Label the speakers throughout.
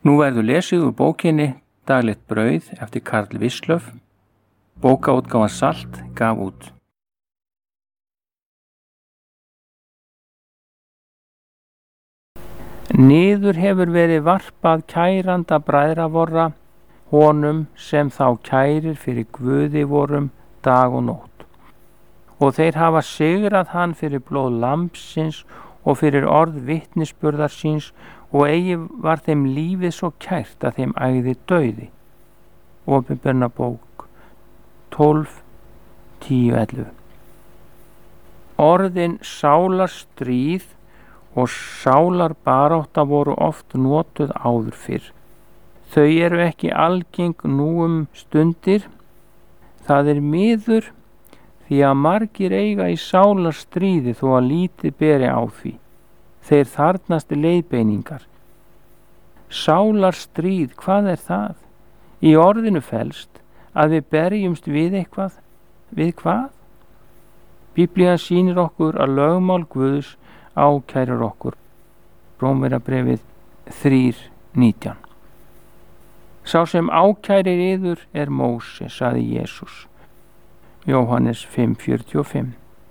Speaker 1: Nú verður lesið úr bókinni Daglegt brauð eftir Karl Wislöff. Bókaútgáfan Salt gaf út. Niður hefur verið varpað kæranda bræðravorra, honum sem þá kærir fyrir Guði vorum dag og nótt. Og þeir hafa sigrað hann fyrir blóð lambsins og fyrir orð vitnisburðar síns, og eigi var þeim lífið svo kært að þeim ægði dauði. Opinberna bók 12, 10, 11. Orðin sálarstríð og sálarbarátta voru oft notuð áður fyrr. Þau eru ekki algeng nú stundir. Það miður því að margir eiga í sálarstríði þó að lítið beri á því. Þeir þarnast leiðbeiningar. Sálarstríð, hvað það? Í orðinu felst að við berjumst við eitthvað. Við hvað? Biblían sýnir okkur að lögmál Guðs ákærir okkur. Rómverjabréfið 3:19. Sá sem ákærir yður Móse, sagði Jesús. Jóhannes 5:45.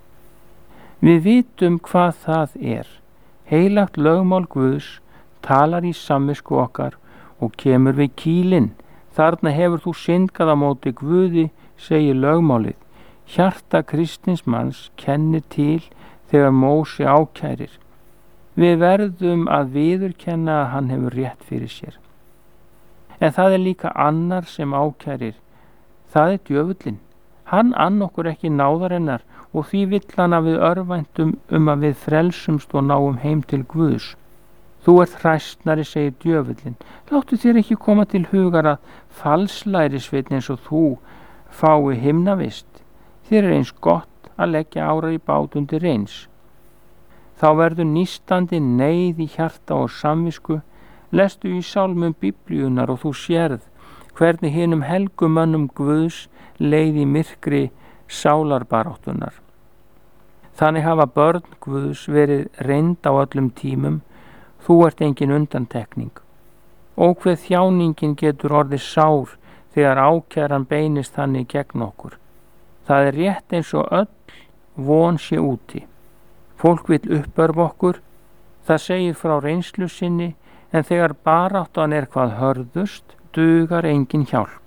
Speaker 1: Við vitum hvað það Heilagt lögmál Guðs talar í samvisku okkar og kemur við kýlinn. Þarna hefur þú syndgað á móti Guði, segir lögmálið. Hjarta kristins manns kennir til þegar Móse ákærir. Við verðum að viðurkenna að hann hefur rétt fyrir sér. En það líka annar sem ákærir. Það djöfullinn. Hann ann okkur ekki náðarinnar og því vill hann að við örvæntum að við frelsumst og náum heim til Guðs. Þú ert hræstnari, segir djöfullinn. Láttu þér ekki koma til hugar að falslærisveinn eins og þú fái himnavist. Þér eins gott að leggja árar í bát undir eins. Þá verður nístandi neyð í hjarta og samvisku. Lestu í sálmum Biblíunar og þú sérð hvernig hinum helgumönnum Guðs leið í myrkri sálarbaráttunar. Þannig hafa börn Guðs verið reynd á öllum tímum. Þú ert engin undantekning. Og hver þjáningin getur orðið sár þegar ákæran beinist þannig gegn okkur. Það rétt eins og öll von sé úti. Fólk vill uppörva okkur. Það segir frá reynslu sinni, en þegar baráttan hvað hörðust, dugar engin hjálp.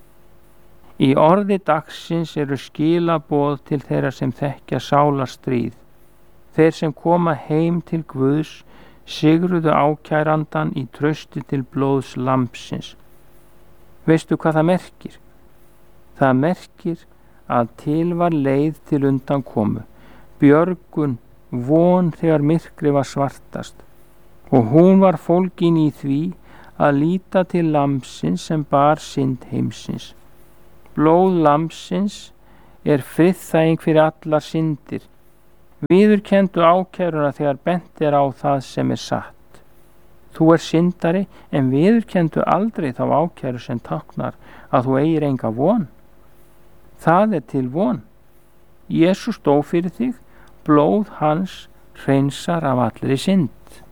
Speaker 1: Í orði dagsins eru skilaboð til þeirra sem þekkja sálarstríð. Þeir sem koma heim til Guðs sigruðu ákærandan í trausti til blóðs lambsins. Veistu hvað það merkir? Það merkir að til var leið til undankomu, björgun, von þegar myrkri var svartast, og hún var fólgin í því að líta til lambsins sem bar synd heimsins. Blóð lambsins friðþæging fyrir allar syndir. Viðurkenndu ákæruna þegar bent á það sem satt. Þú syndari, en viðurkenndu aldrei þá ákæru sem táknar að þú eigir enga von. Það til von. Jesús dó fyrir þig, blóð hans hreinsar af allri synd.